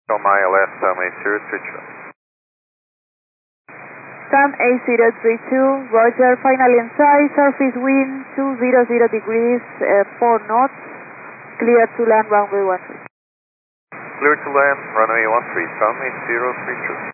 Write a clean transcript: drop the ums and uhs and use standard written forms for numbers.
On my left, runway 032. Sun A032, Roger, finally inside, surface wind 200 degrees, 4 knots, clear to land runway 13. Clear to land, runway 13, Sun A032.